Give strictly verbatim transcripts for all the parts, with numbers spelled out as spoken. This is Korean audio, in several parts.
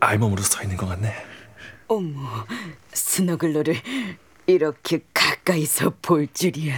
알몸으로 서 있는 것 같네. 어머, 스너글러를 이렇게 가까이서 볼 줄이야.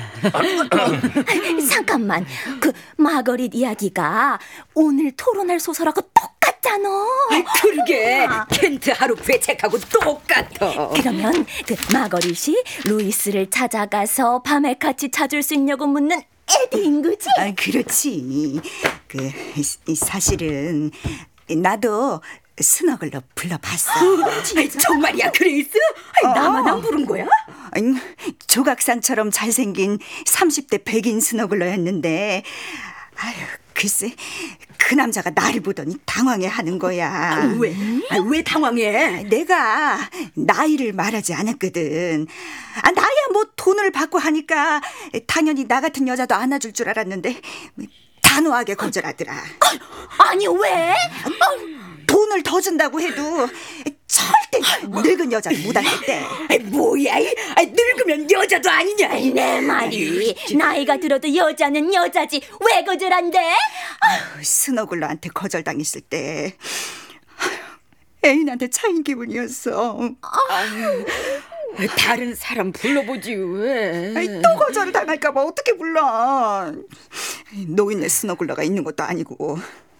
잠깐만, 그 마거릿 이야기가 오늘 토론할 소설하고 똑같잖아. 그러게, 켄트 하루프의 책하고 똑같아. 그러면 그 마거릿이 루이스를 찾아가서 밤에 같이 찾을 수 있냐고 묻는 에디인 거지? 아, 그렇지. 그 사실은 나도 스너글러 불러봤어. 아이, 정말이야, 그레이스? 아이, 나만 안 부른 거야? 아니, 조각상처럼 잘생긴 삼십 대 백인 스너글러였는데, 아유, 글쎄, 그 남자가 나를 보더니 당황해하는 거야. 아, 왜? 아, 왜 당황해? 내가 나이를 말하지 않았거든. 아, 나야 뭐 돈을 받고 하니까 당연히 나 같은 여자도 안아줄 줄 알았는데 단호하게 거절하더라. 아니, 왜? 돈을 더 준다고 해도 절대 늙은 여자를 못 알겠대. 아이, 뭐야, 이, 아이, 늙으면 여자도 아니냐. 내 말이 나이가 들어도 여자는 여자지 왜 거절한대? 아유, 스너글러한테 거절당했을 때 애인한테 차인 기분이었어. 아유, 다른 사람 불러보지 왜? 아이, 또 거절을 당할까 봐 어떻게 불러. 노인네 스너글러가 있는 것도 아니고.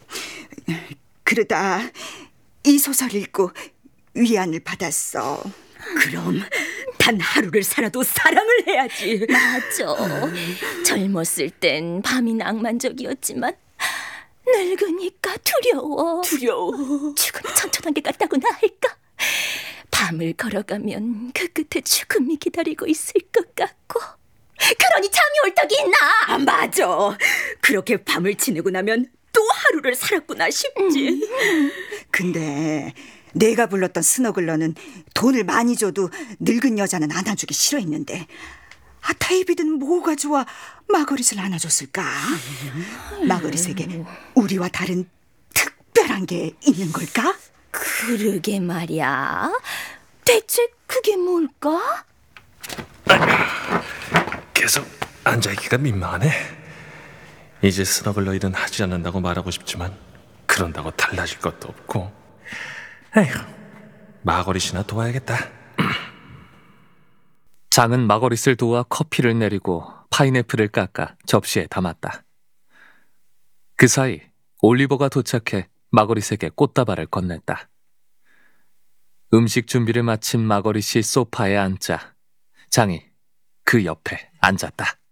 그러다 이 소설 읽고 위안을 받았어. 그럼 단 하루를 살아도 사랑을 해야지. 맞아. 젊었을 땐 밤이 낭만적이었지만 늙으니까 두려워. 두려워. 죽음이 천천한 게 같다고나 할까? 밤을 걸어가면 그 끝에 죽음이 기다리고 있을 것 같고. 그러니 잠이 올 떡이 있나? 아, 맞아. 그렇게 밤을 지내고 나면 또 하루를 살았구나 싶지. 음. 근데 내가 불렀던 스너글러는 돈을 많이 줘도 늙은 여자는 안아주기 싫어했는데, 아, 데이비드는 뭐가 좋아 마거릿을 안아줬을까? 마거릿에게 우리와 다른 특별한 게 있는 걸까? 그러게 말이야. 대체 그게 뭘까? 계속 앉아있기가 민망하네. 이제 스너글러 일은 하지 않는다고 말하고 싶지만 그런다고 달라질 것도 없고. 에휴, 마거릿이나 도와야겠다. 장은 마거릿을 도와 커피를 내리고 파인애플을 깎아 접시에 담았다. 그 사이 올리버가 도착해 마거릿에게 꽃다발을 건넸다. 음식 준비를 마친 마거릿이 소파에 앉자 장이 그 옆에 앉았다.